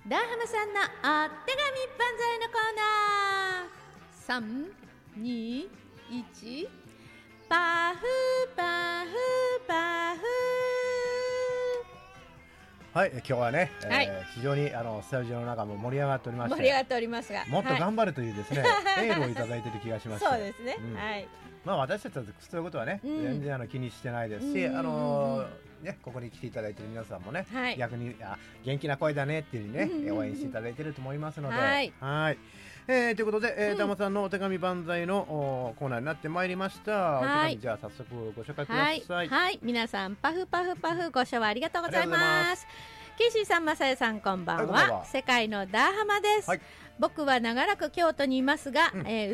ダーハマさんのお手紙万歳のコーナー。3、2、1、パフパフパフ。 はい、今日はね、 はい非常にスタジオの中も盛り上がっておりまして、 盛り上がっておりますが、 もっと頑張るというですね、エールをいただいている気がしまして、 そうですね、はい。 まあ私たちはそういうことはね、全然気にしてないですし、ね、ここに来ていただいている皆さんもね、 はい、 逆に元気な声だねっていう風にね、応援していただいていると思いますので、 はい、 ということで、玉さんのお手紙万歳のコーナーになってまいりました。お手紙じゃあ早速ご紹介ください。 はい、はい、皆さんパフパフパフご賞ありがとうございます。ケイシーさん、まさやさん、こんばんは。世界のダーハマです。僕は長らく京都にいますが、